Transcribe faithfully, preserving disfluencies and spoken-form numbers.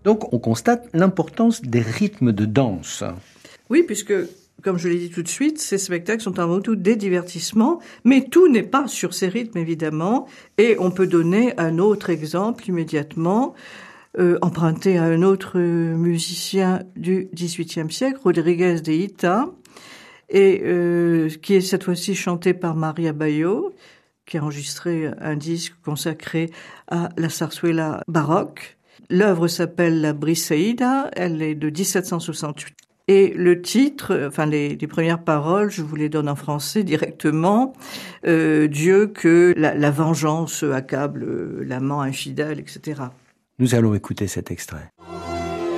Donc on constate l'importance des rythmes de danse. Oui, puisque, comme je l'ai dit tout de suite, ces spectacles sont avant tout des divertissements, mais tout n'est pas sur ces rythmes, évidemment. Et on peut donner un autre exemple immédiatement, euh, emprunté à un autre musicien du dix-huitième siècle, Rodriguez de Hita, et euh, qui est cette fois-ci chanté par Maria Bayo, qui a enregistré un disque consacré à la zarzuela baroque. L'œuvre s'appelle La Briseida, elle est de dix-sept cent soixante-huit. Et le titre, enfin les, les premières paroles, je vous les donne en français directement. Euh, Dieu que la, la vengeance accable l'amant infidèle, et cetera. Nous allons écouter cet extrait.